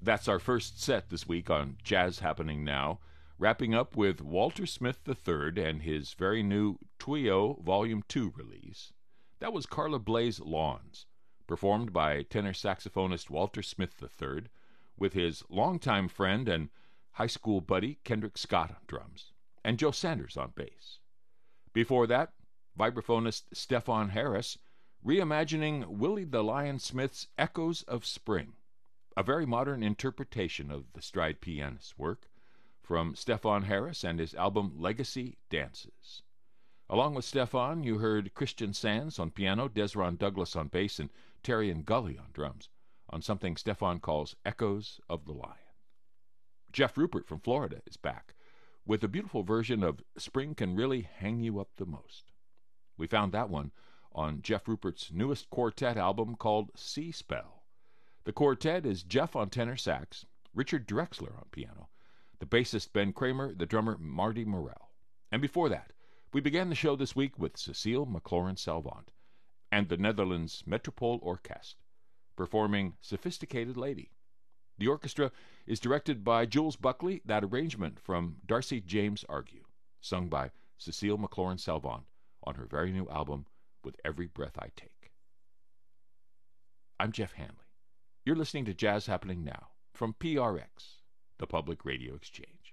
That's our first set this week on Jazz Happening Now, wrapping up with Walter Smith III and his very new Trio Volume 2 release. That was Carla Bley's Lawns, performed by tenor saxophonist Walter Smith III with his longtime friend and high school buddy Kendrick Scott on drums, and Joe Sanders on bass. Before that, vibraphonist Stefon Harris reimagining Willie the Lion Smith's Echoes of Spring, a very modern interpretation of the stride pianist's work, from Stefon Harris and his album Legacy Dances. Along with Stefon, you heard Christian Sands on piano, Desron Douglas on bass, and Terry and Gully on drums, on something Stefon calls Echoes of the Lion. Jeff Rupert from Florida is back, with a beautiful version of Spring Can Really Hang You Up the Most. We found that one on Jeff Rupert's newest quartet album called Sea Spell. The quartet is Jeff on tenor sax, Richard Drexler on piano, the bassist Ben Kramer, the drummer Marty Morell. And before that, we began the show this week with Cecile McLaurin-Salvant and the Netherlands Metropole Orkest, performing Sophisticated Lady. The orchestra is directed by Jules Buckley, that arrangement from Darcy James Argue, sung by Cecile McLaurin-Salvant on her very new album, With Every Breath I Take. I'm Jeff Hanley. You're listening to Jazz Happening Now from PRX, the Public Radio Exchange.